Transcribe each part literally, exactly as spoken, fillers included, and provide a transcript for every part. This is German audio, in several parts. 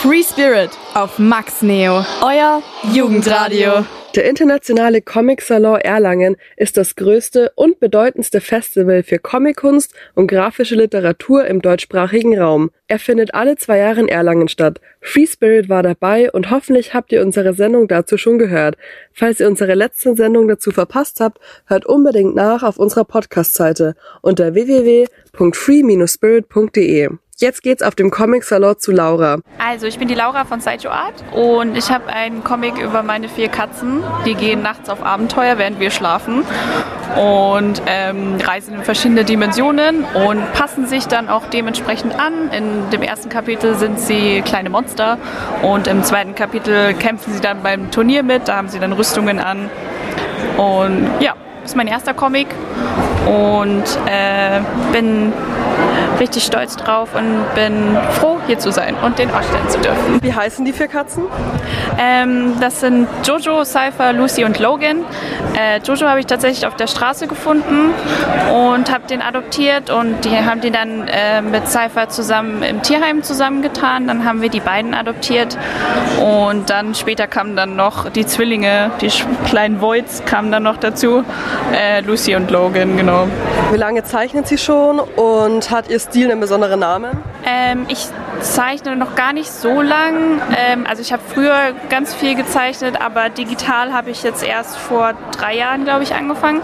Free Spirit auf Max Neo, euer Jugendradio. Der Internationale Comic-Salon Erlangen ist das größte und bedeutendste Festival für Comickunst und grafische Literatur im deutschsprachigen Raum. Er findet alle zwei Jahre in Erlangen statt. Free Spirit war dabei und hoffentlich habt ihr unsere Sendung dazu schon gehört. Falls ihr unsere letzte Sendung dazu verpasst habt, hört unbedingt nach auf unserer Podcast-Seite unter w w w punkt free spirit punkt d e. Jetzt geht's auf dem Comic-Salon zu Laura. Also ich bin die Laura von Sideshow Art und ich habe einen Comic über meine vier Katzen. Die gehen nachts auf Abenteuer, während wir schlafen und ähm, reisen in verschiedene Dimensionen und passen sich dann auch dementsprechend an. In dem ersten Kapitel sind sie kleine Monster und im zweiten Kapitel kämpfen sie dann beim Turnier mit. Da haben sie dann Rüstungen an und ja, das ist mein erster Comic und äh, bin richtig stolz drauf und bin froh, hier zu sein und den ausstellen zu dürfen. Wie heißen die vier Katzen? Ähm, das sind Jojo, Cypher, Lucy und Logan. Äh, Jojo habe ich tatsächlich auf der Straße gefunden und habe den adoptiert und die haben die dann äh, mit Cypher zusammen im Tierheim zusammengetan. Dann haben wir die beiden adoptiert und dann später kamen dann noch die Zwillinge, die kleinen Voids kamen dann noch dazu. Äh, Lucy und Logan, genau. Wie lange zeichnet sie schon und hat ihr Stil einen besonderen Namen? Ähm, ich zeichne noch gar nicht so lang. Ähm, also ich habe früher ganz viel gezeichnet, aber digital habe ich jetzt erst vor drei Jahren, glaube ich, angefangen.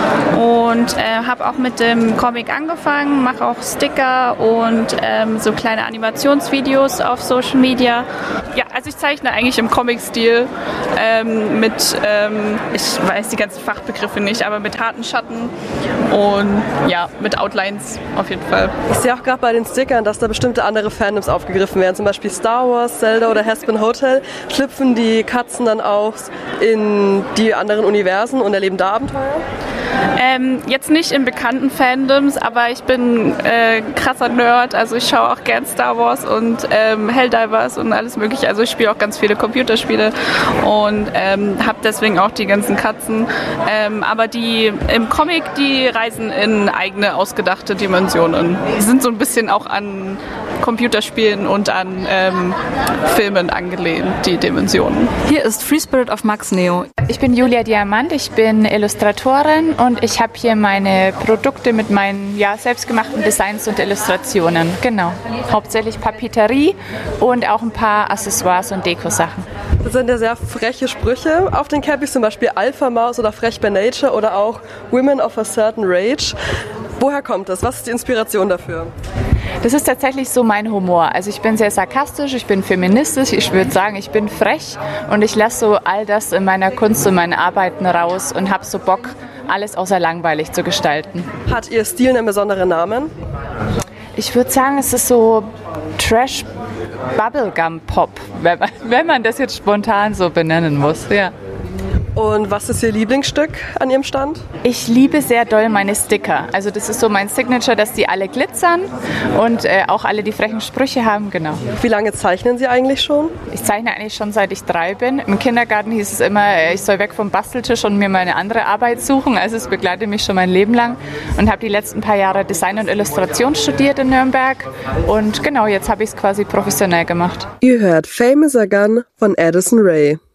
Und äh, habe auch mit dem Comic angefangen, mache auch Sticker und ähm, so kleine Animationsvideos auf Social Media. Ja, also ich zeichne eigentlich im Comic-Stil ähm, mit, ähm, ich weiß die ganzen Fachbegriffe nicht, aber mit harten Schatten und ja, mit Outlines auf jeden Fall. Ich sehe auch gerade bei den Stickern, dass da bestimmte andere Fandoms aufgegriffen werden, zum Beispiel Star Wars, Zelda oder Hazbin Hotel. Schlüpfen die Katzen dann auch in die anderen Universen und erleben da Abenteuer? Ähm, jetzt nicht in bekannten Fandoms, aber ich bin äh, krasser Nerd, also ich schaue auch gern Star Wars und ähm, Helldivers und alles mögliche, also ich spiele auch ganz viele Computerspiele und ähm, habe deswegen auch die ganzen Katzen, ähm, aber die im Comic, die reisen in eigene ausgedachte Dimensionen, die sind so ein bisschen auch an Computerspielen und an ähm, Filmen angelehnt, die Dimensionen. Hier ist Free Spirit auf Max Neo. Ich bin Julia Diamant, ich bin Illustratorin und ich habe hier meine Produkte mit meinen ja, selbstgemachten Designs und Illustrationen. Genau. Hauptsächlich Papeterie und auch ein paar Accessoires und Deko-Sachen. Das sind ja sehr freche Sprüche auf den Cappies, zum Beispiel Alpha Maus oder Frech by Nature oder auch Women of a Certain Rage. Woher kommt das? Was ist die Inspiration dafür? Das ist tatsächlich so mein Humor. Also ich bin sehr sarkastisch, ich bin feministisch, ich würde sagen, ich bin frech und ich lasse so all das in meiner Kunst und meinen Arbeiten raus und habe so Bock, alles außer langweilig zu gestalten. Hat Ihr Stil einen besonderen Namen? Ich würde sagen, es ist so Trash Bubblegum Pop, wenn man, wenn man das jetzt spontan so benennen muss, ja. Und was ist Ihr Lieblingsstück an Ihrem Stand? Ich liebe sehr doll meine Sticker. Also das ist so mein Signature, dass die alle glitzern und äh, auch alle die frechen Sprüche haben, genau. Wie lange zeichnen Sie eigentlich schon? Ich zeichne eigentlich schon seit ich drei bin. Im Kindergarten hieß es immer, ich soll weg vom Basteltisch und mir mal eine andere Arbeit suchen. Also es begleitet mich schon mein Leben lang und habe die letzten paar Jahre Design und Illustration studiert in Nürnberg. Und genau, jetzt habe ich es quasi professionell gemacht. Ihr hört Famous a Gun von Addison Rae.